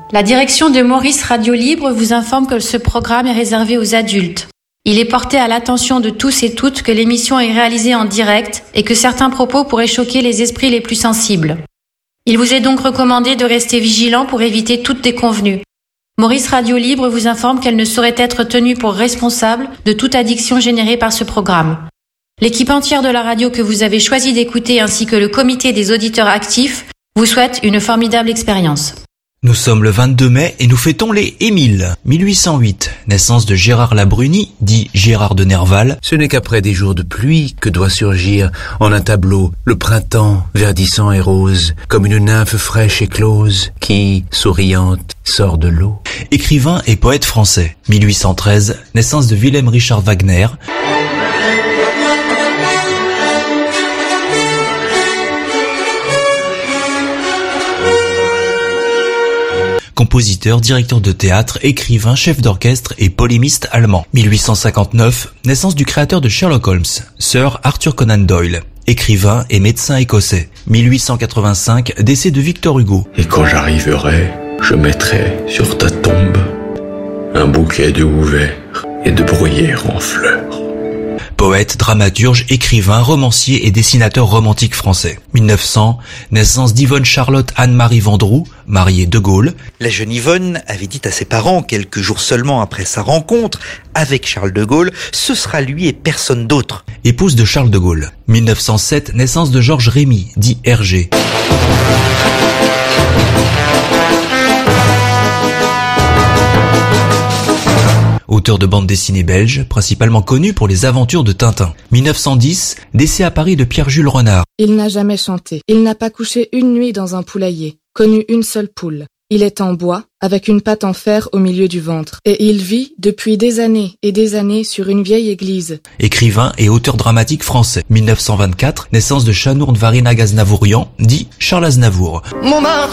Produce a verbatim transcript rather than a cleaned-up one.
La direction de Maurice Radio Libre vous informe que ce programme est réservé aux adultes. Il est porté à l'attention de tous et toutes que l'émission est réalisée en direct et que certains propos pourraient choquer les esprits les plus sensibles. Il vous est donc recommandé de rester vigilant pour éviter toute déconvenue. Maurice Radio Libre vous informe qu'elle ne saurait être tenue pour responsable de toute addiction générée par ce programme. L'équipe entière de la radio que vous avez choisi d'écouter ainsi que le comité des auditeurs actifs vous souhaite une formidable expérience. Nous sommes le vingt-deux mai et nous fêtons les Émile. mille huit cent huit, naissance de Gérard Labruni, dit Gérard de Nerval. Ce n'est qu'après des jours de pluie que doit surgir en un tableau le printemps verdissant et rose, comme une nymphe fraîche éclose qui, souriante, sort de l'eau. Écrivain et poète français. mille huit cent treize, naissance de Wilhelm Richard Wagner. Compositeur, directeur de théâtre, écrivain, chef d'orchestre et polémiste allemand. mille huit cent cinquante-neuf, naissance du créateur de Sherlock Holmes, Sir Arthur Conan Doyle, écrivain et médecin écossais. mille huit cent quatre-vingt-cinq, décès de Victor Hugo. Et quand j'arriverai, je mettrai sur ta tombe un bouquet de houverts et de bruyères en fleurs. Poète, dramaturge, écrivain, romancier et dessinateur romantique français. mille neuf cents, naissance d'Yvonne Charlotte Anne-Marie Vendroux, mariée de Gaulle. La jeune Yvonne avait dit à ses parents, quelques jours seulement après sa rencontre avec Charles de Gaulle, ce sera lui et personne d'autre. Épouse de Charles de Gaulle. mille neuf cent sept, naissance de Georges Rémy, dit Hergé. Auteur de bande dessinée belge, principalement connu pour les aventures de Tintin. mille neuf cent dix, décès à Paris de Pierre-Jules Renard. Il n'a jamais chanté. Il n'a pas couché une nuit dans un poulailler, connu une seule poule. Il est en bois, avec une patte en fer au milieu du ventre. Et il vit depuis des années et des années sur une vieille église. Écrivain et auteur dramatique français. mille neuf cent vingt-quatre, naissance de Chanour Nvarina Aznavourian, dit Charles Aznavour. Mon